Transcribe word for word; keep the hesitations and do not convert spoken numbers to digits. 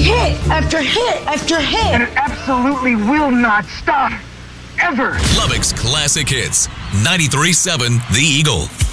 hit after hit after hit. And it absolutely will not stop. Ever. Lubbock's Classic Hits. ninety-three point seven The Eagle.